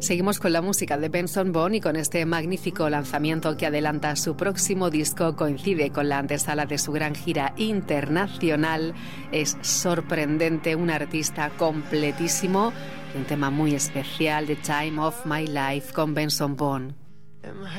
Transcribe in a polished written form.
Seguimos con la música de Benson Boone y con este magnífico lanzamiento que adelanta su próximo disco. Coincide con la antesala de su gran gira internacional. Es sorprendente, un artista completísimo y un tema muy especial, The Time of My Life con Benson Boone.